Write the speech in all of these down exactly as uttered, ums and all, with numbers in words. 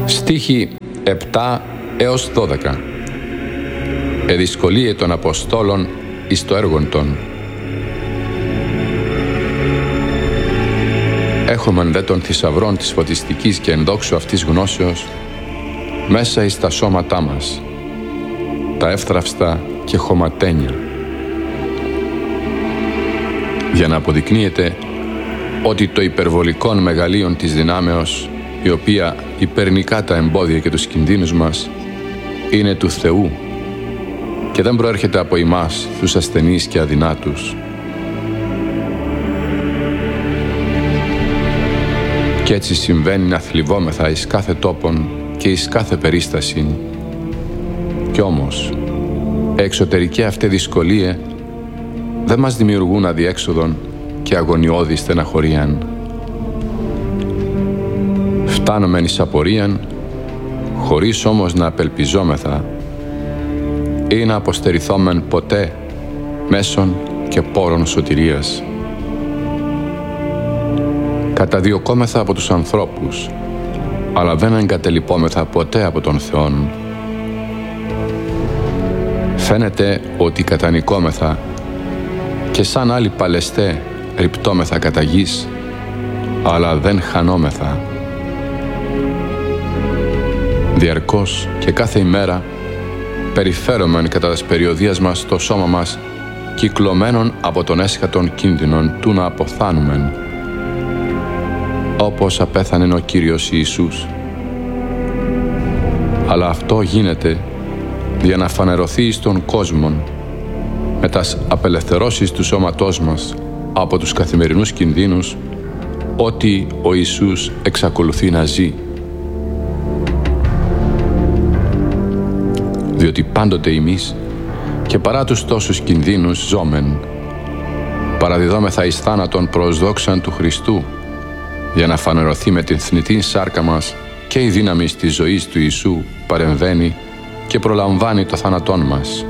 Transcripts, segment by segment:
Στίχοι επτά έως δώδεκα. Εδυσκολίε των Αποστόλων εις το έργον των. Έχομεν δε των θησαυρών της φωτιστικής και ενδόξου αυτής γνώσεως μέσα εις τα σώματά μας, τα εύθραυστα και χωματένια, για να αποδεικνύεται ότι το υπερβολικόν μεγαλείον της δυνάμεως, η οποία υπερνικά τα εμπόδια και τους κινδύνους μας, είναι του Θεού και δεν προέρχεται από εμάς τους ασθενείς και αδυνάτους. Κι έτσι συμβαίνει να θλιβόμεθα εις κάθε τόπον και εις κάθε περίσταση. Κι όμως, εξωτερική αυτή δυσκολία δεν μας δημιουργούν αδιέξοδον και αγωνιώδη στεναχωρίαν. Φτάνομεν εις απορίαν, χωρίς όμως να απελπιζόμεθα ή να αποστερηθόμεν ποτέ μέσων και πόρων σωτηρίας. Καταδιωκόμεθα από τους ανθρώπους, αλλά δεν εγκατελειπόμεθα ποτέ από τον Θεόν. Φαίνεται ότι κατανικόμεθα και σαν άλλοι παλαιστέ ρυπτόμεθα κατά γης, αλλά δεν χανόμεθα. Διαρκώς και κάθε ημέρα περιφέρομεν κατά τας περιοδίας μας το σώμα μας κυκλωμένον από τον έσχατον κίνδυνον του να αποθάνομεν, όπως απέθανεν ο Κύριος Ιησούς. Αλλά αυτό γίνεται για να φανερωθεί στον κόσμο με τας απελευθερώσεις του σώματός μας από τους καθημερινούς κινδύνους ότι ο Ιησούς εξακολουθεί να ζει. Διότι πάντοτε εμείς και παρά τους τόσους κινδύνους ζώμεν, παραδιδόμεθα εις θάνατον προς δόξαν του Χριστού, για να φανερωθεί με την θνητή σάρκα μας και η δύναμη της ζωής του Ιησού παρεμβαίνει και προλαμβάνει το θάνατόν μας.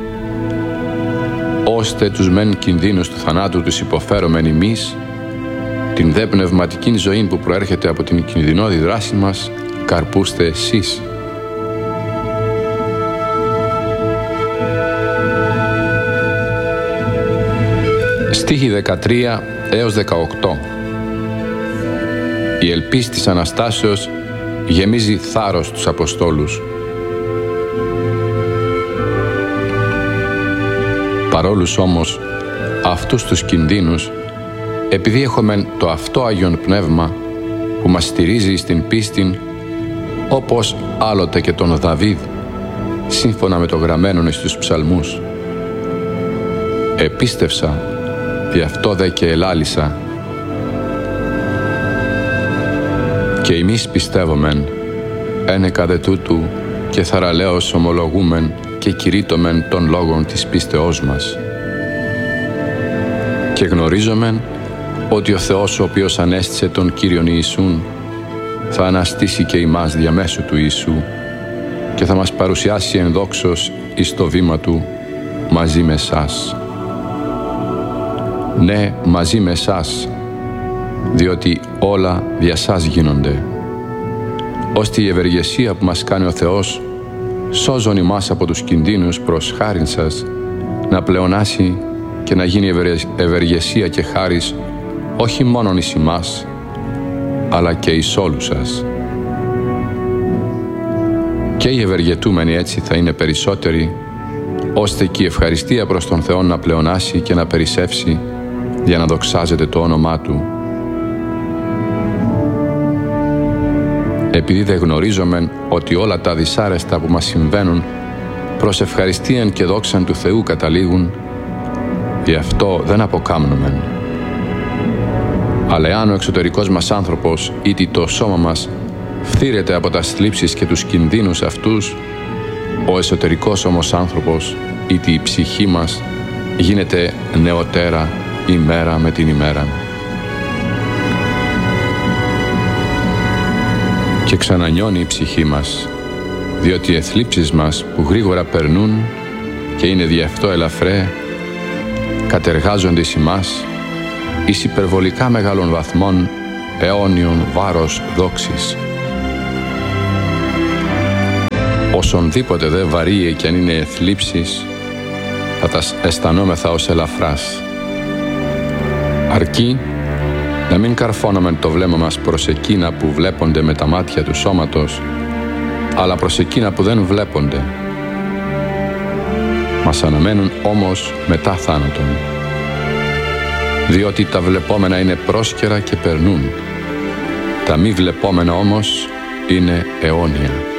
Ώστε τους μεν κινδύνους του θανάτου τους υποφέρομεν εμείς, την δε πνευματική ζωή που προέρχεται από την κινδυνώδη δράση μας καρπούστε εσείς. Στίχοι δεκατρία έως δεκαοκτώ. Η ελπίς της Αναστάσεως γεμίζει θάρρος τους Αποστόλους. Παρόλους όμως αυτούς τους κινδύνους, επειδή έχουμε το αυτό Άγιον Πνεύμα που μας στηρίζει στην πίστην, όπως άλλοτε και τον Δαβίδ, σύμφωνα με το γραμμένον εις τους ψαλμούς. Επίστευσα, γι' αυτό δε και ελάλησα. Και εμείς πιστεύομεν, ένεκα δε τούτου και θαραλέως ομολογούμεν και κηρύττομεν των λόγων της πίστεώς μας. Και γνωρίζομεν ότι ο Θεός ο οποίος ανέστησε τον Κύριον Ιησούν θα αναστήσει και ημάς διαμέσου του Ιησού και θα μας παρουσιάσει ενδόξως εις το βήμα Του μαζί με εσάς. Ναι, μαζί με εσάς, διότι όλα δια σας γίνονται, ώστε η ευεργεσία που μας κάνει ο Θεός, σώζον ημάς από τους κινδύνους προς χάριν σας, να πλεονάσει και να γίνει ευεργεσία και χάρις όχι μόνον εις ημάς, αλλά και εις όλους σας. Και οι ευεργετούμενοι έτσι θα είναι περισσότεροι, ώστε και η ευχαριστία προς τον Θεό να πλεονάσει και να περισσεύσει, για να δοξάζεται το όνομά Του. Επειδή δεν γνωρίζομεν ότι όλα τα δυσάρεστα που μας συμβαίνουν προς ευχαριστίαν και δόξαν του Θεού καταλήγουν, γι' αυτό δεν αποκάμνομεν. Αλλά εάν ο εξωτερικός μας άνθρωπος ήτι το σώμα μας φθήρεται από τα θλίψεις και τους κινδύνους αυτούς, ο εσωτερικός όμως άνθρωπος ήτι η ψυχή μας γίνεται νεωτέρα ημέρα με την ημέρα. Και ξανανιώνει η ψυχή μας, διότι οι εθλίψεις μας που γρήγορα περνούν και είναι δι' αυτό ελαφρέ, κατεργάζονται εις ημάς εις υπερβολικά μεγάλων βαθμών αιώνιων βάρος δόξης. Όσονδήποτε δε βαρύε κι αν είναι θλίψεις, θα τα αισθανόμεθα ως ελαφράς. Αρκεί να μην καρφώναμε το βλέμμα μας προς εκείνα που βλέπονται με τα μάτια του σώματος, αλλά προς εκείνα που δεν βλέπονται. Μας αναμένουν όμως μετά θάνατον, διότι τα βλεπόμενα είναι πρόσκαιρα και περνούν, τα μη βλεπόμενα όμως είναι αιώνια.